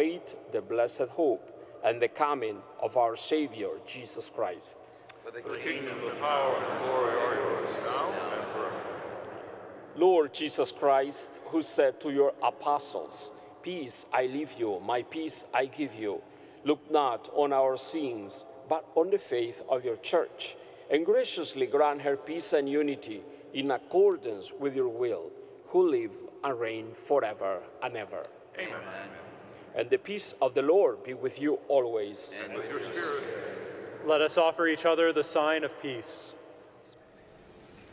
await the blessed hope and the coming of our Savior, Jesus Christ. For the kingdom, the power, and the glory are yours, now and forever. Lord Jesus Christ, who said to your apostles, "Peace I leave you, my peace I give you," look not on our sins, but on the faith of your church, and graciously grant her peace and unity in accordance with your will, who live and reign forever and ever. Amen. And the peace of the Lord be with you always. And with your spirit. Let us offer each other the sign of peace.